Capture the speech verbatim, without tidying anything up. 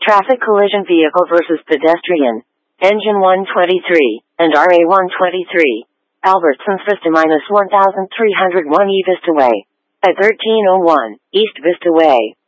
Traffic collision vehicle versus pedestrian. Engine one twenty-three, and R A one twenty-three. Albertsons Vista minus one thousand three hundred one E Vista Way. At thirteen oh one, East Vista Way.